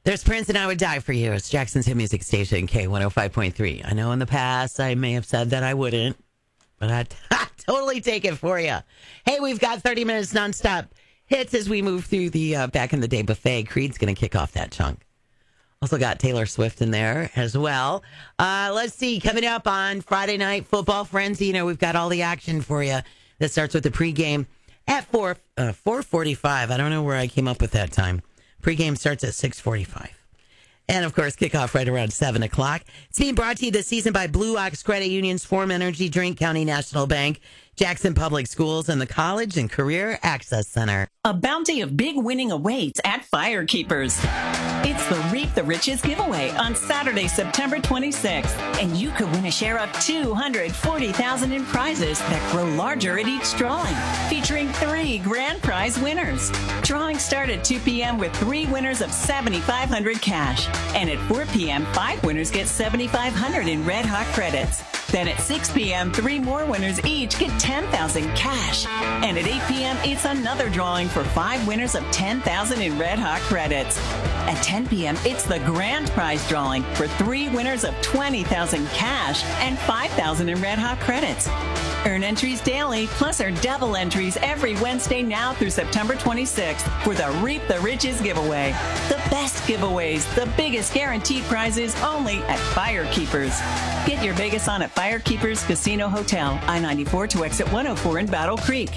There's Prince and I Would Die For You. It's Jackson's hit music station, K105.3. I know in the past I may have said that I wouldn't, but I'd totally take it for you. Hey, we've got 30 minutes nonstop hits as we move through the Back in the Day buffet. Creed's going to kick off that chunk. Also got Taylor Swift in there as well. Let's see, coming up on Friday Night Football Frenzy, we've got all the action for you. That starts with the pregame at 4:45. I don't know where I came up with that time. Pregame starts at 6:45. And, of course, kickoff right around 7 o'clock. It's being brought to you this season by Blue Ox Credit Union's Form Energy Drink, County National Bank, Jackson Public Schools, and the College and Career Access Center. A bounty of big winning awaits at Firekeepers. It's the Reap the Riches giveaway on Saturday, September 26th. And you could win a share of $240,000 in prizes that grow larger at each drawing, featuring 3 grand prize winners. Drawings start at 2 p.m. with 3 winners of $7,500 cash. And at 4 p.m., 5 winners get $7,500 in Red Hot credits. Then at 6 p.m., 3 more winners each get $10,000 cash. And at 8 p.m., it's another drawing for 5 winners of $10,000 in Red Hot credits. At 10 p.m., it's the grand prize drawing for 3 winners of $20,000 cash and $5,000 in Red Hot credits. Earn entries daily, plus earn double entries every Wednesday now through September 26th for the Reap the Riches giveaway. The best giveaways, the biggest guaranteed prizes only at Firekeepers. Get your Vegas on at Firekeepers Casino Hotel, I-94 to exit 104 in Battle Creek.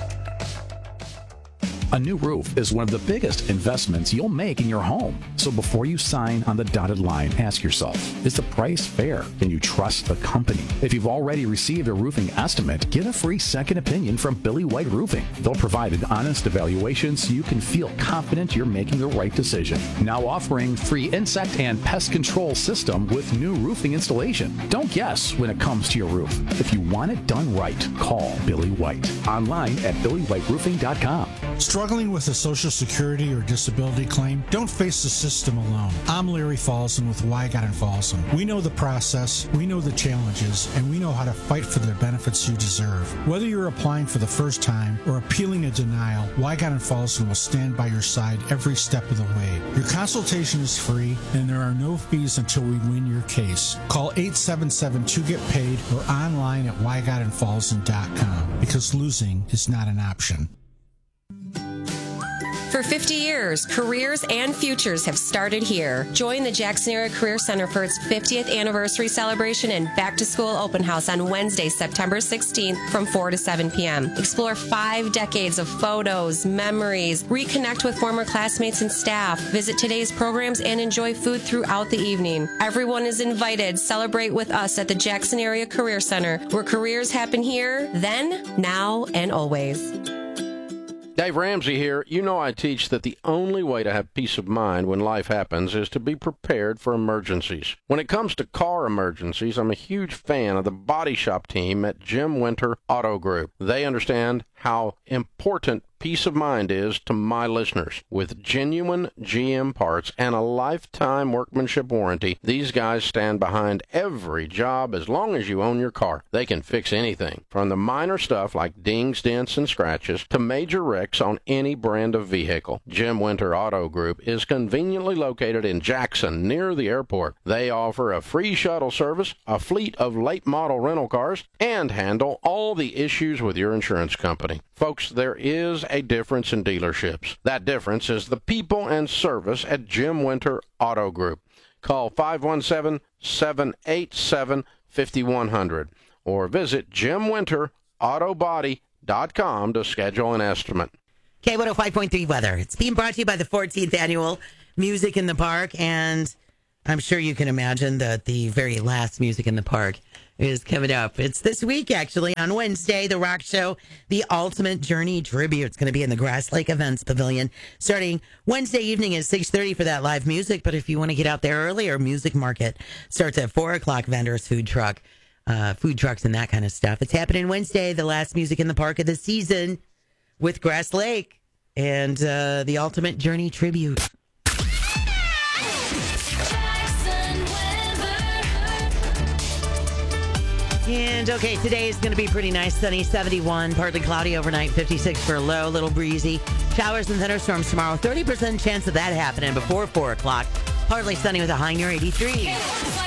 A new roof is one of the biggest investments you'll make in your home. So before you sign on the dotted line, ask yourself, is the price fair? Can you trust the company? If you've already received a roofing estimate, get a free second opinion from Billy White Roofing. They'll provide an honest evaluation so you can feel confident you're making the right decision. Now offering free insect and pest control system with new roofing installation. Don't guess when it comes to your roof. If you want it done right, call Billy White. Online at billywhiteroofing.com. Struggling with a Social Security or disability claim? Don't face the system alone. I'm Larry Folsom with Wygott and Folsom. We know the process, we know the challenges, and we know how to fight for the benefits you deserve. Whether you're applying for the first time or appealing a denial, Wygott and Folsom will stand by your side every step of the way. Your consultation is free, and there are no fees until we win your case. Call 877-2GET-PAID or online at wygottandfolsom.com because losing is not an option. For 50 years, careers and futures have started here. Join the Jackson Area Career Center for its 50th anniversary celebration and back-to-school open house on Wednesday, September 16th from 4 to 7 p.m. Explore 5 decades of photos, memories, reconnect with former classmates and staff, visit today's programs, and enjoy food throughout the evening. Everyone is invited. Celebrate with us at the Jackson Area Career Center, where careers happen here, then, now, and always. Dave Ramsey here. You know I teach that the only way to have peace of mind when life happens is to be prepared for emergencies. When it comes to car emergencies, I'm a huge fan of the body shop team at Jim Winter Auto Group. They understand how important peace of mind is to my listeners. With genuine GM parts and a lifetime workmanship warranty, these guys stand behind every job as long as you own your car. They can fix anything, from the minor stuff like dings, dents, and scratches to major wrecks on any brand of vehicle. Jim Winter Auto Group is conveniently located in Jackson, near the airport. They offer a free shuttle service, a fleet of late model rental cars, and handle all the issues with your insurance company. Folks, there is a difference in dealerships. That difference is the people and service at Jim Winter Auto Group. Call 517-787-5100 or visit jimwinterautobody.com to schedule an estimate. K105.3 weather. It's being brought to you by the 14th Annual Music in the Park, and I'm sure you can imagine that the very last Music in the Park is coming up. It's this week, actually, on Wednesday, the rock show, The Ultimate Journey Tribute. It's going to be in the Grass Lake Events Pavilion starting Wednesday evening at 6:30 for that live music. But if you want to get out there earlier, Music Market starts at 4 o'clock, vendors, food trucks and that kind of stuff. It's happening Wednesday, the last Music in the Park of the season with Grass Lake and The Ultimate Journey Tribute. And okay, today is going to be pretty nice. Sunny, 71, partly cloudy overnight, 56 for a low, little breezy. Showers and thunderstorms tomorrow. 30% chance of that happening before 4 o'clock. Partly sunny with a high near 83.